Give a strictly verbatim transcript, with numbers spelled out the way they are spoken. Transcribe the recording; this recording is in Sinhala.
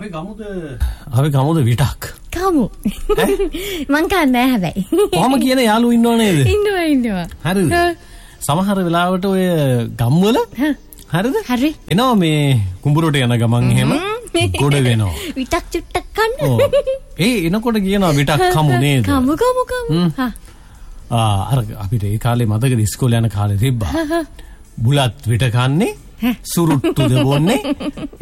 අපි ගමුද අපි ගමුද විටක් කමු මං කන්නේ හැබැයි කොහොම කියන යාළුවෝ ඉන්නව නේද ඉන්නවා ඉන්නවා හරිද සමහර වෙලාවට ඔය ගම්වල හරිද හරි එනවා මේ කුඹුරට යන ගමන් එහෙම ගොඩ වෙනවා විටක් චුට්ටක් කන්න ඔව් ඒ එනකොට කියනවා විටක් කමු නේද කමු කමු කමු ආ අර අපිට ඒ කාලේ මතකද ඉස්කෝලේ යන කාලේ තිබ්බා බුලත් විට කන්නේ සුරුට්ටුද බොන්නේ